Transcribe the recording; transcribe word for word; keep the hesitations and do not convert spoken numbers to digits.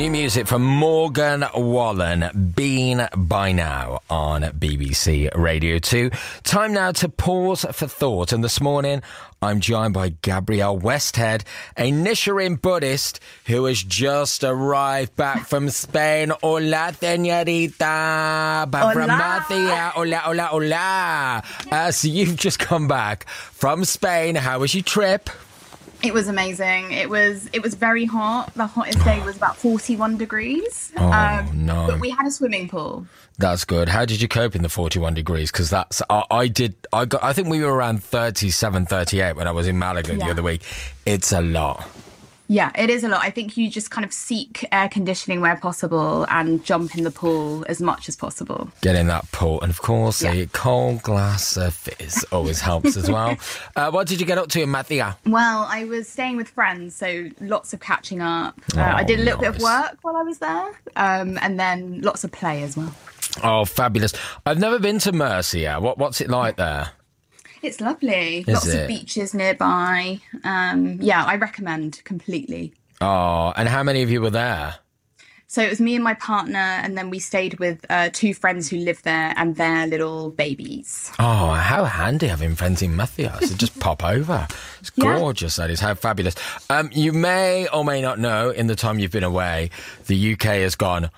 New music from Morgan Wallen, Been By Now on B B C Radio two. Time now to pause for thought. And this morning, I'm joined by Gabrielle Westhead, a Nichiren Buddhist who has just arrived back from Spain. Hola, señorita. Back from Murcia. Hola, hola, hola. Uh, so you've just come back from Spain. How was your trip? It was amazing. It was it was very hot. The hottest day was about forty-one degrees. Oh, um, no. But we had a swimming pool. That's good. How did you cope in the forty-one degrees? Because that's, I, I did, I got, I think we were around thirty-seven, thirty-eight when I was in Malaga Yeah. the other week. It's a lot. Yeah, it is a lot. I think you just kind of seek air conditioning where possible and jump in the pool as much as possible. Get in that pool. And of course, Yeah. a cold glass of fizz always helps as well. Uh, what did you get up to in Murcia? Well, I was staying with friends, so lots of catching up. Uh, Oh, I did a little bit of nice. work while I was there, um, and then lots of play as well. Oh, fabulous. I've never been to Murcia. What, what's it like there? It's lovely. Lots it? of beaches nearby. Um, yeah, I recommend completely. Oh, and how many of you were there? So it was me and my partner, and then we stayed with uh, two friends who live there and their little babies. Oh, how handy having friends in Murcia. So just pop over. It's Yeah. gorgeous, that is. How fabulous. Um, you may or may not know, in the time you've been away, the U K has gone